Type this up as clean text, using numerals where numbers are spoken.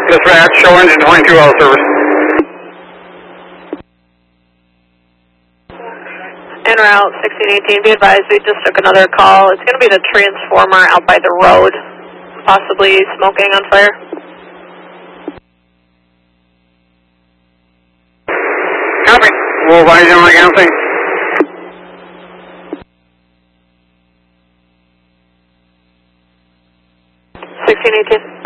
Dispatch, show engine 22 out of service. En route 1618, be advised we just took another call. It's going to be the transformer out by the road, possibly smoking on fire. Copy. We'll advise you on the thing. $1618.